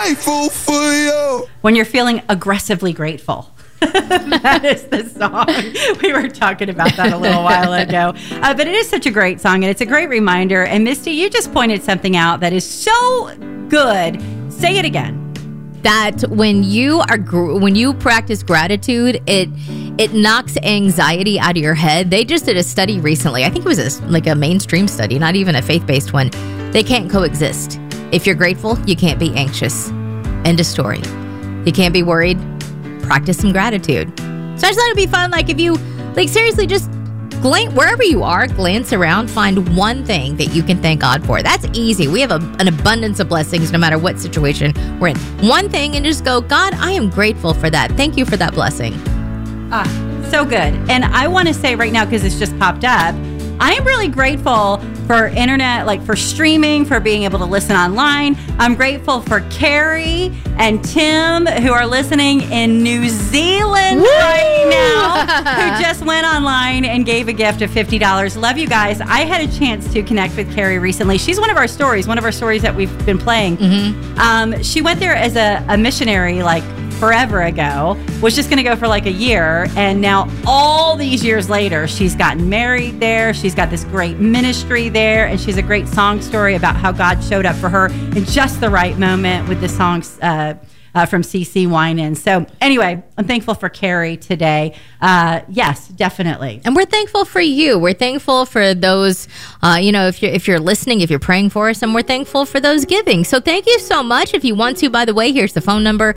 grateful for you. When you're feeling aggressively grateful. That is the song. We were talking about that a little while ago. But it is such a great song, and it's a great reminder. And Misty, you just pointed something out that is so good. Say it again. That when you practice gratitude, it knocks anxiety out of your head. They just did a study recently. I think it was like a mainstream study, not even a faith-based one. They can't coexist. If you're grateful, you can't be anxious. End of story. You can't be worried. Practice some gratitude. So I just thought it'd be fun. Like if you, seriously, just wherever you are, glance around, find one thing that you can thank God for. That's easy. We have an abundance of blessings no matter what situation we're in. One thing and just go, God, I am grateful for that. Thank you for that blessing. So good. And I want to say right now, because it's just popped up, I am really grateful for internet, for streaming, for being able to listen online. I'm grateful for Carrie and Tim, who are listening in New Zealand right now, who just went online and gave a gift of $50. Love you guys. I had a chance to connect with Carrie recently. She's one of our stories that we've been playing. Mm-hmm. She went there as a missionary, forever ago, was just going to go for a year, and now all these years later, she's gotten married there. She's got this great ministry there, and she's a great song story about how God showed up for her in just the right moment with the songs from CeCe Winans. So anyway, I'm thankful for Carrie today. Yes, definitely. And we're thankful for you. We're thankful for those, if you're listening, if you're praying for us, and we're thankful for those giving. So thank you so much. If you want to, by the way, here's the phone number,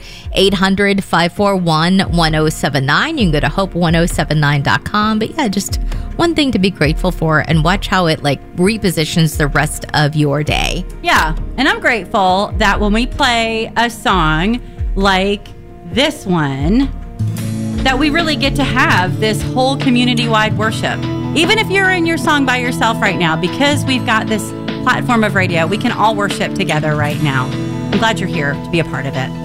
800-541-1079. You can go to hope1079.com. But yeah, just one thing to be grateful for, and watch how it repositions the rest of your day. Yeah. And I'm grateful that when we play a song like this one, that we really get to have this whole community-wide worship. Even if you're in your song by yourself right now, because we've got this platform of radio, we can all worship together right now. I'm glad you're here to be a part of it.